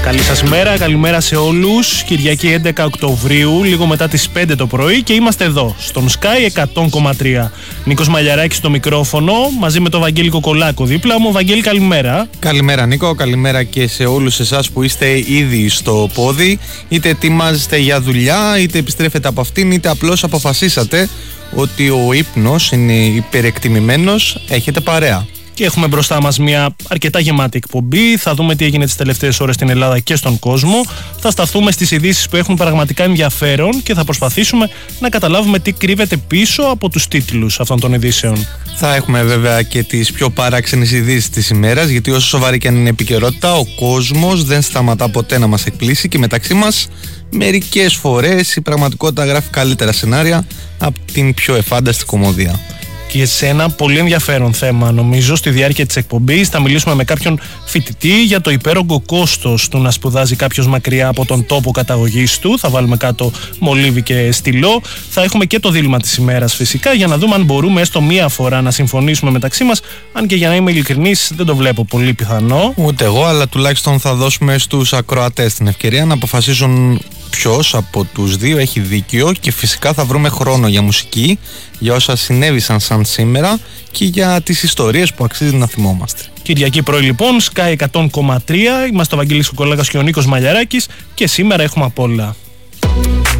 Καλή σας μέρα, καλημέρα σε όλους. Κυριακή 11 Οκτωβρίου, λίγο μετά τις 5 το πρωί και είμαστε εδώ, στον Sky 100,3. Νίκος Μαλιαράκης στο μικρόφωνο, μαζί με τον Βαγγέλη Κοκολάκο δίπλα μου. Βαγγέλη, καλημέρα. Καλημέρα Νίκο, καλημέρα και σε όλους εσάς που είστε ήδη στο πόδι. Είτε ετοιμάζεστε για δουλειά, είτε επιστρέφετε από αυτήν, είτε απλώς αποφασίσατε ότι ο ύπνος είναι υπερεκτιμημένος, έχετε παρέα. Και έχουμε μπροστά μας μια αρκετά γεμάτη εκπομπή. Θα δούμε τι έγινε τις τελευταίες ώρες στην Ελλάδα και στον κόσμο. Θα σταθούμε στις ειδήσεις που έχουν πραγματικά ενδιαφέρον και θα προσπαθήσουμε να καταλάβουμε τι κρύβεται πίσω από τους τίτλους αυτών των ειδήσεων. Θα έχουμε βέβαια και τις πιο παράξενες ειδήσεις της ημέρας, γιατί όσο σοβαρή και αν είναι η επικαιρότητα, ο κόσμος δεν σταματά ποτέ να μας εκπλήσει και μεταξύ μας μερικές φορές η πραγματικότητα γράφει καλύτερα σενάρια από την πιο εφάνταστη κωμωδία. Και σε ένα πολύ ενδιαφέρον θέμα, νομίζω, στη διάρκεια της εκπομπής θα μιλήσουμε με κάποιον φοιτητή για το υπέρογκο κόστος του να σπουδάζει κάποιος μακριά από τον τόπο καταγωγής του. Θα βάλουμε κάτω μολύβι και στυλό. Θα έχουμε και το δίλημμα της ημέρας φυσικά, για να δούμε αν μπορούμε έστω μία φορά να συμφωνήσουμε μεταξύ μας. Αν και για να είμαι ειλικρινής, δεν το βλέπω πολύ πιθανό. Ούτε εγώ, αλλά τουλάχιστον θα δώσουμε στους ακροατές την ευκαιρία να αποφασίσουν ποιος από τους δύο έχει δίκιο και φυσικά θα βρούμε χρόνο για μουσική, για όσα συνέβησαν σαν σήμερα και για τις ιστορίες που αξίζει να θυμόμαστε. Κυριακή πρωί λοιπόν, Sky 100,3, είμαστε ο Βαγγέλης Κοκολάκας και ο Νίκος Μαλιαράκης και σήμερα έχουμε απ' όλα.